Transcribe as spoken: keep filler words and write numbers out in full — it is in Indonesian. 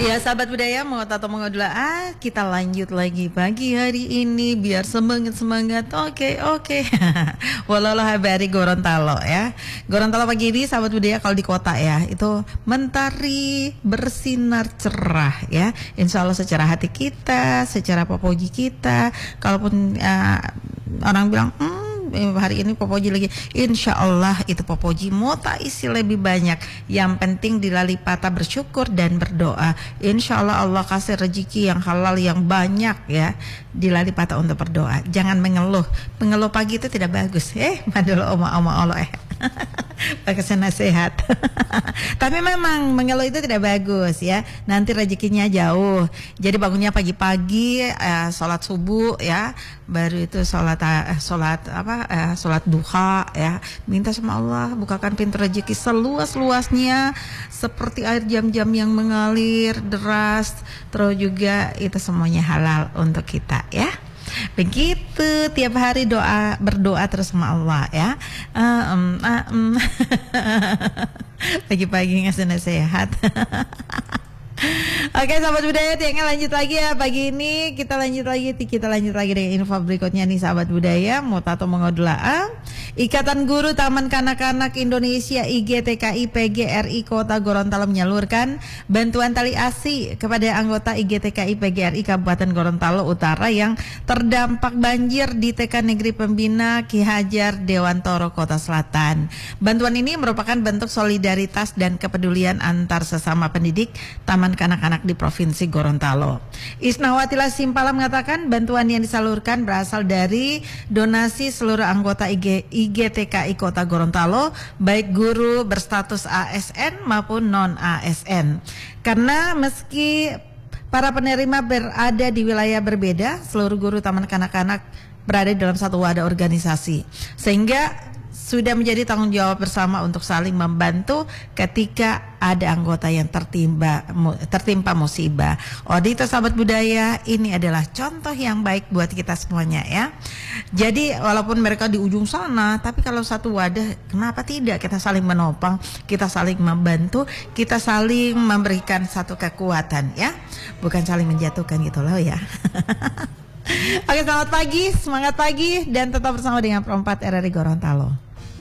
Ya sahabat budaya, mau tato mau ah kita lanjut lagi pagi hari ini biar semangat semangat. Oke oke. Walau habari Gorontalo ya. Gorontalo pagi ini sahabat budaya kalau di kota ya itu mentari bersinar cerah ya. Insya Allah secara hati kita, secara popoji kita. Kalaupun uh, orang bilang hmm, hari ini popoji lagi, insya Allah itu popoji mau tak isi lebih banyak. Yang penting dilalipata bersyukur dan berdoa. Insya Allah Allah kasih rezeki yang halal yang banyak ya. Dilalipata untuk berdoa. Jangan mengeluh. Mengeluh pagi itu tidak bagus. Eh, madul oma-oma Allah eh. Pakai nasihat. Tapi memang mengeluh itu tidak bagus ya. Nanti rezekinya jauh. Jadi bangunnya pagi-pagi, eh, sholat subuh ya. Baru itu sholat eh, sholat apa? Eh, sholat duha ya. Minta sama Allah bukakan pintu rezeki seluas-luasnya, seperti air jam-jam yang mengalir deras. Terus juga itu semuanya halal untuk kita ya. Begitu tiap hari doa, berdoa terus sama Allah ya. Uh, um, uh, um. Pagi-pagi ngasih nasihat. Oke sahabat budaya, tiangnya lanjut lagi ya pagi ini. Kita lanjut lagi, kita lanjut lagi dengan info berikutnya nih sahabat budaya. Mau tato mengodula'a, Ikatan Guru Taman Kanak-Kanak Indonesia I G T K I P G R I Kota Gorontalo menyalurkan bantuan tali asi kepada anggota I G T K I P G R I Kabupaten Gorontalo Utara yang terdampak banjir di T K Negeri Pembina Ki Hajar Dewantoro Kota Selatan. Bantuan ini merupakan bentuk solidaritas dan kepedulian antar sesama pendidik Taman Kanak-Kanak di Provinsi Gorontalo. Isnawati Simpala mengatakan bantuan yang disalurkan berasal dari donasi seluruh anggota I G, I G T K I Kota Gorontalo, baik guru berstatus A S N maupun non-A S N. Karena meski para penerima berada di wilayah berbeda, seluruh guru Taman Kanak-Kanak berada dalam satu wadah organisasi. Sehingga sudah menjadi tanggung jawab bersama untuk saling membantu ketika ada anggota yang tertimpa tertimpa musibah. Oh, itu sahabat budaya, ini adalah contoh yang baik buat kita semuanya ya. Jadi walaupun mereka di ujung sana, tapi kalau satu wadah, kenapa tidak kita saling menopang, kita saling membantu, kita saling memberikan satu kekuatan ya, bukan saling menjatuhkan gitu loh ya. Oke, selamat pagi, semangat pagi, dan tetap bersama dengan Perempat R R I Gorontalo.